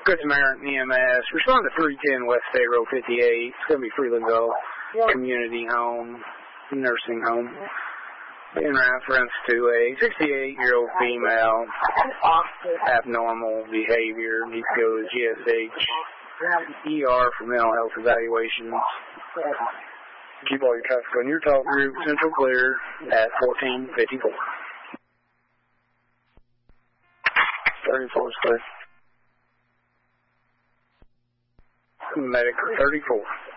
Good Samaritan EMS. Respond to 310 West State Road 58. It's going to be Freeland Gulf Community Home, Nursing Home. In reference to a 68-year-old female, abnormal behavior, needs to go to GSH, ER for mental health evaluations. Keep all your traffic on your talk route, Central Clear at 1454. 34 is clear. Medic 34.